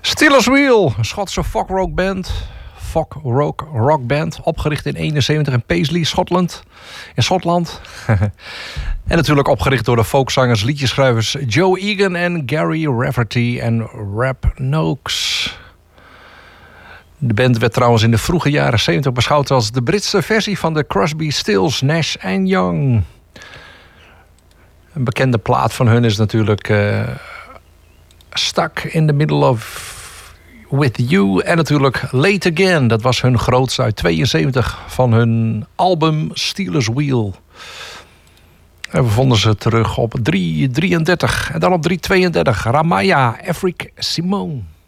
Steelers Wheel, een Schotse folk-rock-band, opgericht in 1971 in Paisley, Schotland. En natuurlijk opgericht door de folkzangers, liedjeschrijvers Joe Egan en Gary Rafferty en Rap Noakes. De band werd trouwens in de vroege jaren 70 beschouwd als de Britse versie van de Crosby, Stills, Nash & Young. Een bekende plaat van hun is natuurlijk Stuck in the Middle of With You. En natuurlijk Late Again. Dat was hun grootste uit 72 van hun album Steelers Wheel. En we vonden ze terug op 3:33. En dan op 3:32 Ramaya, Afrique Simone.